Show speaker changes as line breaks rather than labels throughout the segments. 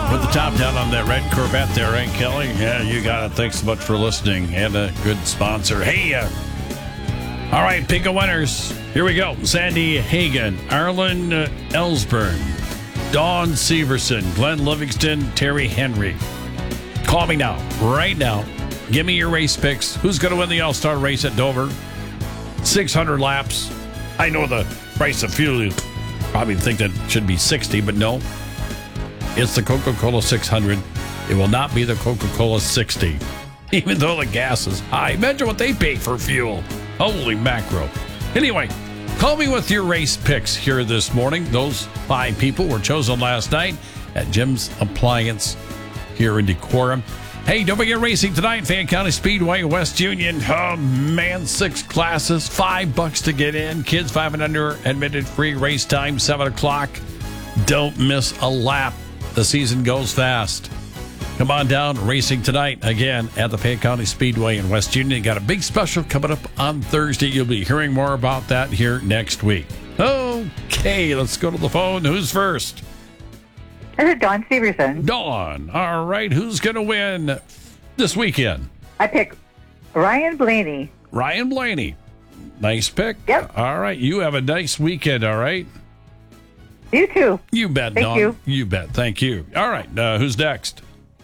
Put the top down on that red Corvette there, right, Kelly? Yeah, you got it. Thanks so much for listening. And a good sponsor. Hey, all right, pick a winners. Here we go. Sandy Hagan, Arlen Ellsburn, Dawn Severson, Glenn Livingston, Terry Henry. Call me now, right now. Give me your race picks. Who's going to win the All-Star race at Dover? 600 laps. I know the price of fuel. You probably think that should be 60, but no. It's the Coca-Cola 600. It will not be the Coca-Cola 60, even though the gas is high. Imagine what they pay for fuel. Holy macro. Anyway, call me with your race picks here this morning. Those 5 people were chosen last night at Jim's Appliance here in Decorah. Hey, don't forget racing tonight, Fayette County Speedway, West Union. Oh, man, 6 classes, $5 to get in. Kids 5 and under, admitted free. Race time, 7 o'clock. Don't miss a lap. The season goes fast. Come on down, racing tonight, again, at the Fayette County Speedway in West Union. Got a big special coming up on Thursday. You'll be hearing more about that here next week. Okay, let's go to the phone. Who's first?
This is Dawn Severson.
Dawn. All right, who's going to win this weekend?
I pick Ryan Blaney.
Ryan Blaney. Nice pick.
Yep.
All right, you have a nice weekend, all right?
You too.
You bet,
Thank
Dawn.
you.
You bet. Thank you. All right, who's next?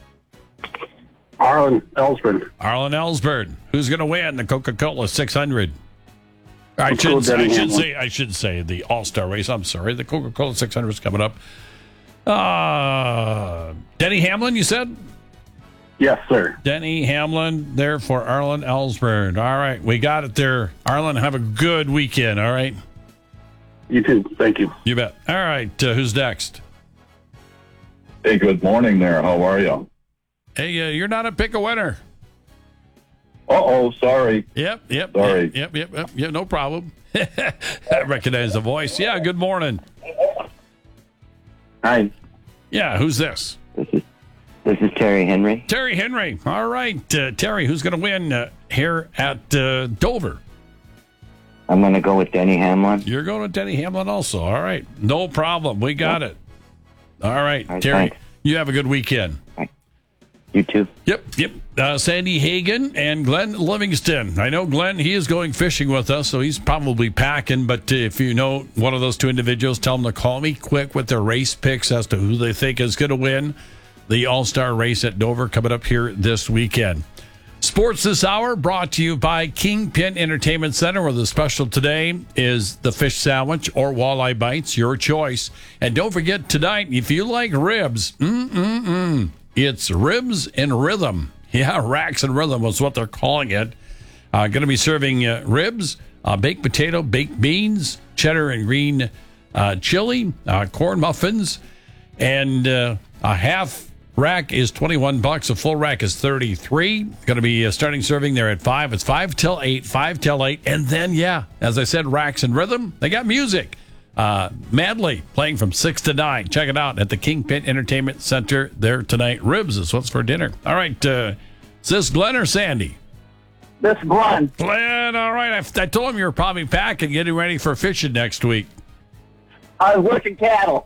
Arlen Ellsburn.
Arlen Ellsburn. Who's going to win the Coca-Cola 600? I should say the All-Star race. I'm sorry. The Coca-Cola 600 is coming up. Denny Hamlin, you said?
Yes, sir.
Denny Hamlin there for Arlen Ellsburn. All right, we got it there. Arlen, have a good weekend, all right?
You too. Thank you.
You bet. All right, who's next?
Hey, good morning there. How are you?
Hey, you're not a pick a winner.
Uh-oh, sorry.
Yep.
Sorry.
Yep, no problem. I recognize the voice. Yeah, good morning.
Hi.
Yeah, who's this?
This is Terry Henry.
Terry Henry. All right, Terry, who's going to win here at Dover?
I'm going to go with Denny Hamlin.
You're going with Denny Hamlin also. All right, no problem. We got it. All right, Terry,
thanks.
you have a good weekend.
You too.
Yep. Sandy Hagan and Glenn Livingston. I know Glenn, he is going fishing with us, so he's probably packing. But if you know one of those 2 individuals, tell them to call me quick with their race picks as to who they think is going to win the All-Star race at Dover coming up here this weekend. Sports this hour brought to you by Kingpin Entertainment Center, where the special today is the fish sandwich or walleye bites, your choice. And don't forget tonight, if you like ribs, it's Ribs and Rhythm. Yeah, Racks and Rhythm was what they're calling it. Going to be serving ribs, baked potato, baked beans, cheddar and green chili, corn muffins, and a half rack is $21. A full rack is $33. Going to be starting serving there at 5. It's 5 till 8. And then, yeah, as I said, Racks and Rhythm, they got music. Madly playing from 6 to 9. Check it out at the Kingpin Entertainment Center there tonight. Ribs is what's for dinner. All right, is this Glenn or Sandy?
This is Glenn.
Glenn, all right. I told him you were probably packing, getting ready for fishing next week.
I was working cattle.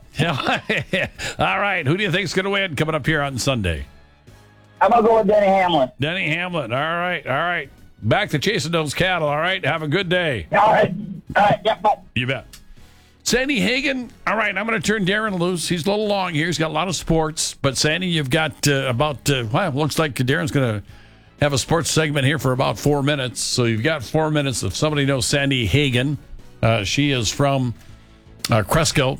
All right, who do you think's going to win coming up here on Sunday?
I'm going to go with Denny Hamlin.
Denny Hamlin. All right. Back to chasing those cattle, all right? Have a good day.
All right. Yep, bye.
You bet. Sandy Hagan, all right, I'm going to turn Darren loose. He's a little long here. He's got a lot of sports. But, Sandy, you've got looks like Darren's going to have a sports segment here for about 4 minutes. So you've got 4 minutes. If somebody knows Sandy Hagan, she is from Cresco.